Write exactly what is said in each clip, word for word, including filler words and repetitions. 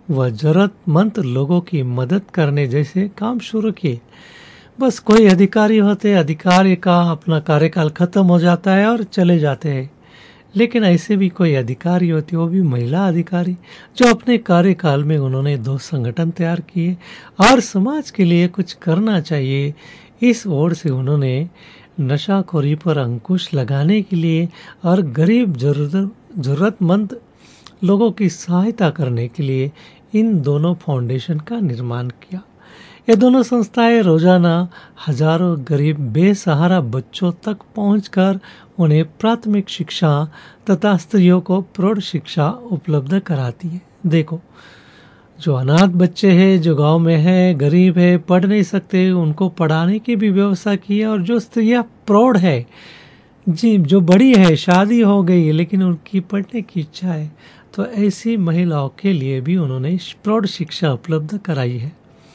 वह जरूरतमंद लोगों की मदद करने जैसे काम शुरू किए। बस कोई अधिकारी होते, अधिकारी का अपना कार्यकाल खत्म हो जाता है और चले जाते हैं। लेकिन ऐसे भी कोई अधिकारी होती, वो भी महिला अधिकारी, जो अपने कार्यकाल में उन्होंने दो संगठन तैयार किए और समाज के लिए कुछ करना चाहिए, इस ओर से उन्होंने नशाखोरी पर अंकुश लगाने के लिए और गरीब जरूरत जरूरतमंद लोगों की सहायता करने के लिए इन दोनों फाउंडेशन का निर्माण किया। ये दोनों संस्थाएं रोजाना हजारों गरीब बेसहारा बच्चों तक पहुंचकर उन्हें प्राथमिक शिक्षा तथा स्त्रियों को प्रौढ़ शिक्षा उपलब्ध कराती है। देखो, जो अनाथ बच्चे हैं, जो गांव में है, गरीब है, पढ़ नहीं सकते, उनको पढ़ाने की भी व्यवस्था की है। और जो स्त्रियां प्रौढ़ है, जी जो बड़ी है, शादी हो गई है लेकिन उनकी पढ़ने की इच्छा है, तो ऐसी महिलाओं के लिए भी उन्होंने प्रौढ़ शिक्षा उपलब्ध कराई है।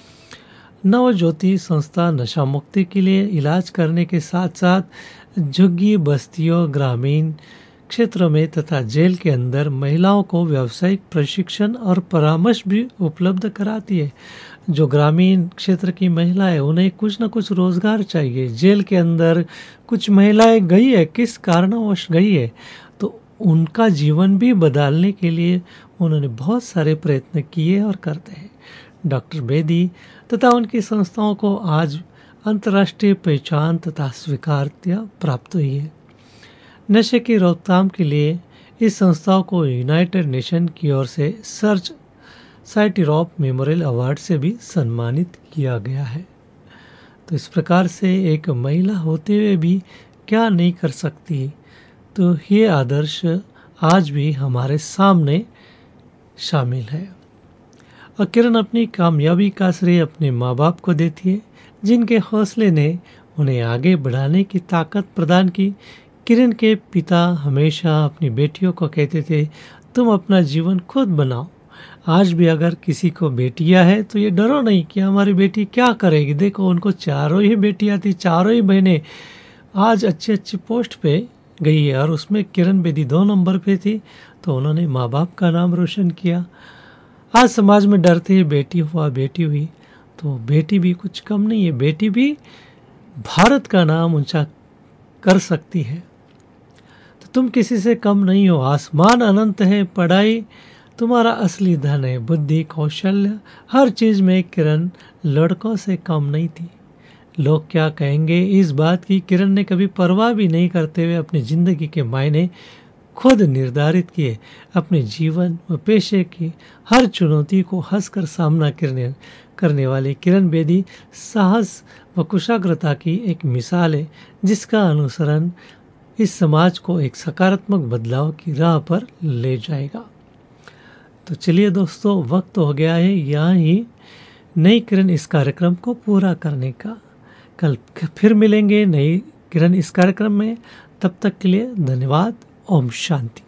नवज्योति संस्था नशा मुक्ति के लिए इलाज करने के साथ साथ झुग्गी बस्तियों, ग्रामीण क्षेत्रों में तथा जेल के अंदर महिलाओं को व्यावसायिक प्रशिक्षण और परामर्श भी उपलब्ध कराती है। जो ग्रामीण क्षेत्र की महिलाएं, उन्हें कुछ न कुछ रोजगार चाहिए। जेल के अंदर कुछ महिलाएं गई है, किस कारणवश गई है, तो उनका जीवन भी बदलने के लिए उन्होंने बहुत सारे प्रयत्न किए और करते हैं। डॉक्टर बेदी तथा उनकी संस्थाओं को आज अंतर्राष्ट्रीय पहचान तथा स्वीकार्यता प्राप्त हुई है। नशे की रोकथाम के लिए इस संस्थाओं को यूनाइटेड नेशन की ओर से सर्च साइटिर ऑफ मेमोरियल अवार्ड से भी सम्मानित किया गया है। तो इस प्रकार से एक महिला होते हुए भी क्या नहीं कर सकती, तो ये आदर्श आज भी हमारे सामने शामिल है। और किरण अपनी कामयाबी का श्रेय अपने माँ बाप को देती है, जिनके हौसले ने उन्हें आगे बढ़ाने की ताकत प्रदान की। किरण के पिता हमेशा अपनी बेटियों को कहते थे, तुम अपना जीवन खुद बनाओ। आज भी अगर किसी को बेटियां हैं तो ये डरो नहीं कि हमारी बेटी क्या करेगी। देखो, उनको चारों ही बेटियां थी, चारों ही बहनें आज अच्छी अच्छी पोस्ट पे गई है और उसमें किरण बेदी दो नंबर पे थी। तो उन्होंने माँ बाप का नाम रोशन किया। आज समाज में डरते हैं, बेटी हुआ बेटी हुई, तो बेटी भी कुछ कम नहीं है, बेटी भी भारत का नाम ऊंचा कर सकती है। तो तुम किसी से कम नहीं हो, आसमान अनंत है, पढ़ाई तुम्हारा असली धन है, बुद्धि कौशल्य हर चीज में किरण लड़कों से कम नहीं थी। लोग क्या कहेंगे, इस बात की किरण ने कभी परवाह भी नहीं करते हुए अपनी जिंदगी के मायने खुद निर्धारित किए। अपने जीवन व पेशे की हर चुनौती को हंसकर सामना करने करने वाली किरण बेदी साहस व कुशाग्रता की एक मिसाल है, जिसका अनुसरण इस समाज को एक सकारात्मक बदलाव की राह पर ले जाएगा। तो चलिए दोस्तों, वक्त हो गया है यहाँ ही नई किरण इस कार्यक्रम को पूरा करने का। कल फिर मिलेंगे नई किरण इस कार्यक्रम में। तब तक के लिए धन्यवाद। ओम शांति।